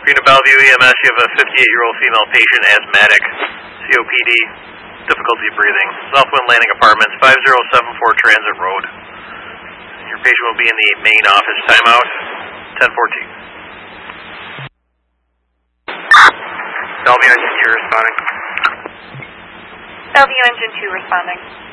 Green Bellevue EMS, you have a 58-year-old female patient, asthmatic, COPD, difficulty breathing. Southwind Landing Apartments, 5074 Transit Road. Your patient will be in the main office. Timeout, 10:14. Bellevue Engine 2 responding. Bellevue Engine 2 responding.